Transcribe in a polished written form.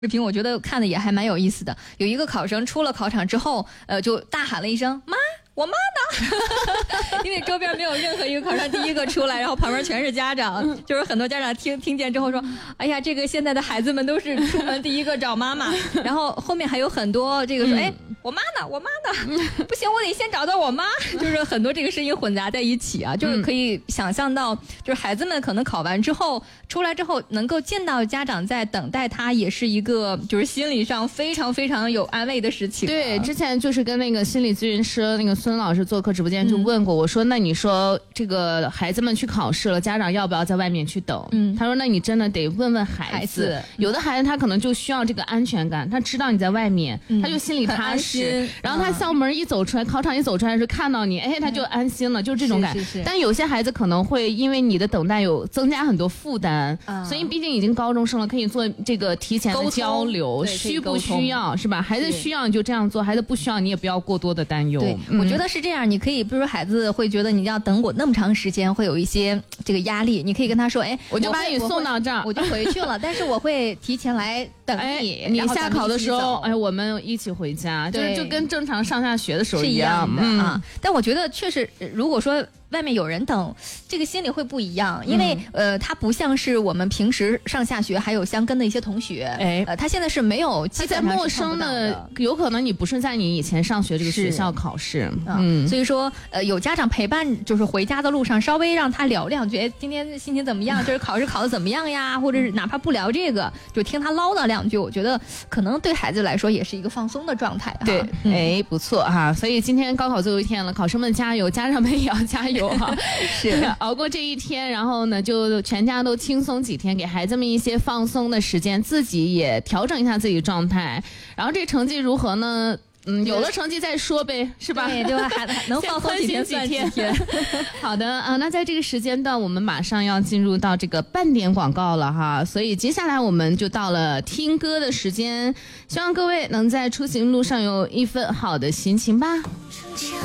视频，我觉得看的也还蛮有意思的。有一个考生出了考场之后，就大喊了一声：“妈！”我妈呢？因为周边没有任何一个考生第一个出来，然后旁边全是家长，就是很多家长听见之后说：“哎呀，这个现在的孩子们都是出门第一个找妈妈。”然后后面还有很多这个说：“哎，我妈呢？我妈呢？不行，我得先找到我妈。”就是很多这个声音混杂在一起啊，就是可以想象到，就是孩子们可能考完之后出来之后，能够见到家长在等待他，也是一个就是心理上非常非常有安慰的事情。 对，之前就是跟那个心理咨询师那个孙老师做客直播间就问过我说，那你说这个孩子们去考试了，家长要不要在外面去等？他说那你真的得问问孩子，有的孩子他可能就需要这个安全感，他知道你在外面，他就心里踏实，然后他校门一走出来，考场一走出来是看到你，哎，他就安心了，就这种感。但有些孩子可能会因为你的等待有增加很多负担，所以毕竟已经高中生了，可以做这个提前的交流，需不需要是吧？孩子需要你就这样做，孩子不需要你也不要过多的担忧。 对，我觉得是这样，你可以比如说孩子会觉得你要等我那么长时间，会有一些这个压力，你可以跟他说，哎， 我就把你送到这儿， 我就回去了，但是我会提前来等你， 你下考的时候，哎，我们一起回家，就跟正常上下学的时候一样的啊。但我觉得确实，如果说外面有人等，这个心里会不一样，因为他不像是我们平时上下学还有相跟的一些同学，他现在是没有基本上在陌生的，有可能你不是在你以前上学这个学校考试， 所以说有家长陪伴，就是回家的路上稍微让他聊两句，哎，今天心情怎么样？就是考试考得怎么样呀？或者是哪怕不聊这个，就听他唠叨两句，我觉得可能对孩子来说也是一个放松的状态。 对，哎，不错哈。所以今天高考最后一天了，考生们加油，家长们也要加油。 是熬过这一天，然后呢，就全家都轻松几天，给孩子们一些放松的时间，自己也调整一下自己的状态。然后这成绩如何呢？有了成绩再说呗，是吧？ 对，就还能放松几天算几天。 好的啊，那在这个时间段，我们马上要进入到这个半点广告了哈，所以接下来我们就到了听歌的时间，希望各位能在出行路上有一份好的心情吧。